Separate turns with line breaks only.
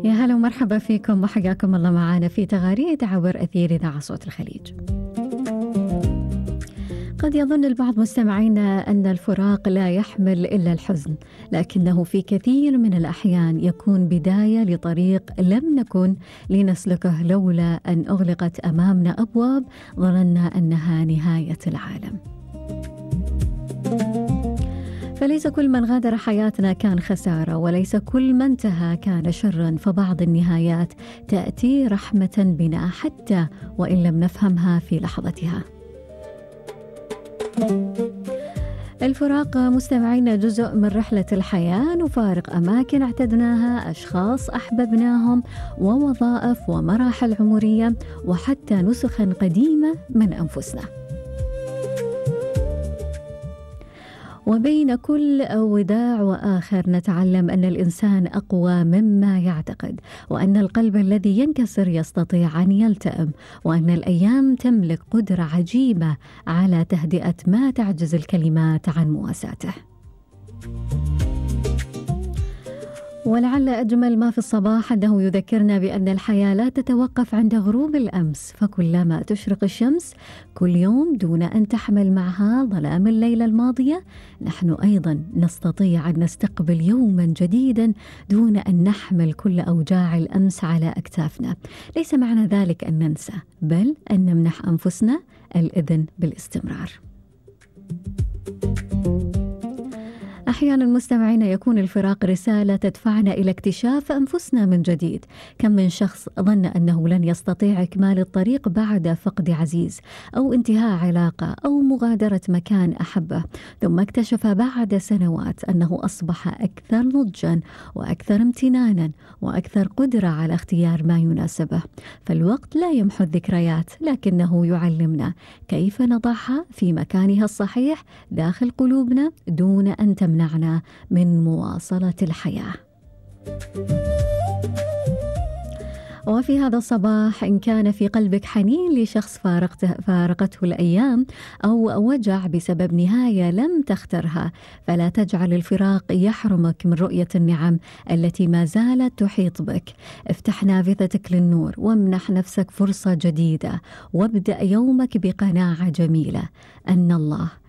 يا هلا ومرحبا فيكم وحياكم الله معنا في تغاريد عبر أثير إذاعة صوت الخليج. قد يظن البعض مستمعينا أن الفراق لا يحمل إلا الحزن، لكنه في كثير من الأحيان يكون بداية لطريق لم نكن لنسلكه لولا أن أغلقت أمامنا أبواب ظننا أنها نهاية العالم. فليس كل من غادر حياتنا كان خسارة، وليس كل من انتهى كان شرا، فبعض النهايات تأتي رحمة بنا حتى وإن لم نفهمها في لحظتها. الفراق مستمعين جزء من رحلة الحياة، نفارق أماكن اعتدناها، أشخاص أحببناهم، ووظائف ومراحل عمرية، وحتى نسخا قديمة من أنفسنا. وبين كل وداع وآخر نتعلم أن الإنسان أقوى مما يعتقد، وأن القلب الذي ينكسر يستطيع أن يلتئم، وأن الأيام تملك قدرة عجيبة على تهدئة ما تعجز الكلمات عن مواساته. ولعل أجمل ما في الصباح أنه يذكرنا بأن الحياة لا تتوقف عند غروب الأمس، فكلما تشرق الشمس كل يوم دون أن تحمل معها ظلام الليلة الماضية، نحن أيضا نستطيع أن نستقبل يوما جديدا دون أن نحمل كل أوجاع الأمس على أكتافنا. ليس معنى ذلك أن ننسى، بل أن نمنح أنفسنا الإذن بالاستمرار. أحيانا مستمعين يكون الفراق رسالة تدفعنا إلى اكتشاف أنفسنا من جديد. كم من شخص ظن أنه لن يستطيع إكمال الطريق بعد فقد عزيز أو انتهاء علاقة أو مغادرة مكان أحبه، ثم اكتشف بعد سنوات أنه أصبح أكثر نضجا وأكثر امتنانا وأكثر قدرة على اختيار ما يناسبه. فالوقت لا يمحو الذكريات، لكنه يعلمنا كيف نضعها في مكانها الصحيح داخل قلوبنا دون أن تمنعنا من مواصلة الحياة. وفي هذا الصباح إن كان في قلبك حنين لشخص فارقته الأيام أو وجع بسبب نهاية لم تخترها، فلا تجعل الفراق يحرمك من رؤية النعم التي ما زالت تحيط بك. افتح نافذتك للنور وامنح نفسك فرصة جديدة، وابدأ يومك بقناعة جميلة أن الله